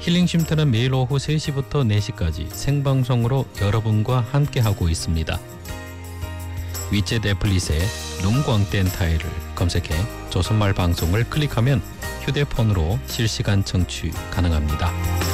힐링쉼터는 매일 오후 3시부터 4시까지 생방송으로 여러분과 함께하고 있습니다. 위챗 애플릿에 눈광땡 타이를 검색해 조선말 방송을 클릭하면 휴대폰으로 실시간 청취 가능합니다.